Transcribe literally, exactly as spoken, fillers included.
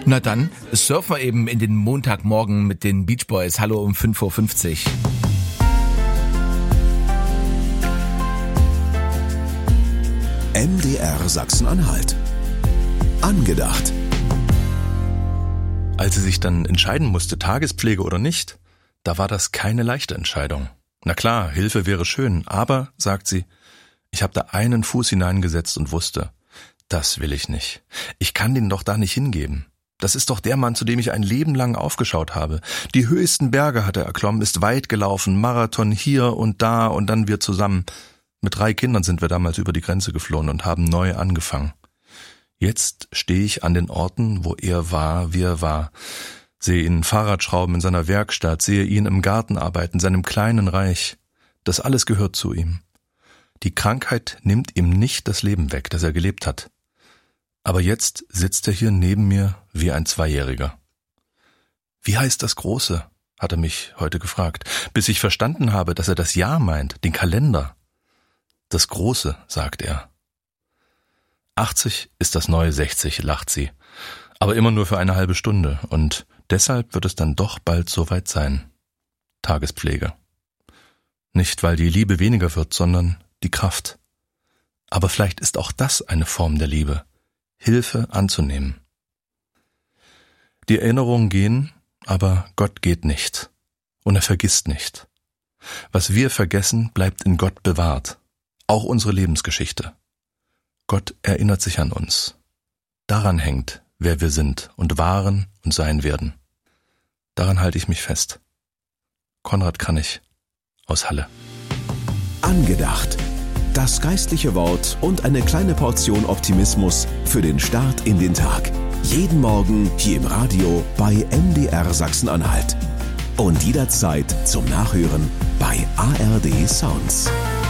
Na dann, surfen wir eben in den Montagmorgen mit den Beach Boys. Hallo um fünf Uhr fünfzig. M D R Sachsen-Anhalt. Angedacht. Als sie sich dann entscheiden musste, Tagespflege oder nicht, da war das keine leichte Entscheidung. Na klar, Hilfe wäre schön, aber, sagt sie, ich habe da einen Fuß hineingesetzt und wusste, das will ich nicht. Ich kann den doch da nicht hingeben. Das ist doch der Mann, zu dem ich ein Leben lang aufgeschaut habe. Die höchsten Berge hat er erklommen, ist weit gelaufen, Marathon hier und da und dann wir zusammen. Mit drei Kindern sind wir damals über die Grenze geflohen und haben neu angefangen. Jetzt stehe ich an den Orten, wo er war, wie er war. Sehe ihn Fahrrad schrauben in seiner Werkstatt, sehe ihn im Garten arbeiten, seinem kleinen Reich. Das alles gehört zu ihm. Die Krankheit nimmt ihm nicht das Leben weg, das er gelebt hat. Aber jetzt sitzt er hier neben mir wie ein Zweijähriger. Wie heißt das Große? Hat er mich heute gefragt, bis ich verstanden habe, dass er das Jahr meint, den Kalender. Das Große, sagt er. achtzig ist das neue sechzig, lacht sie, aber immer nur für eine halbe Stunde und deshalb wird es dann doch bald soweit sein. Tagespflege. Nicht, weil die Liebe weniger wird, sondern die Kraft. Aber vielleicht ist auch das eine Form der Liebe, Hilfe anzunehmen. Die Erinnerungen gehen, aber Gott geht nicht. Und er vergisst nicht. Was wir vergessen, bleibt in Gott bewahrt. Auch unsere Lebensgeschichte. Gott erinnert sich an uns. Daran hängt, wer wir sind und waren und sein werden. Daran halte ich mich fest. Konrad Kranich aus Halle. Angedacht. Das geistliche Wort und eine kleine Portion Optimismus für den Start in den Tag. Jeden Morgen hier im Radio bei M D R Sachsen-Anhalt. Und jederzeit zum Nachhören bei A R D Sounds.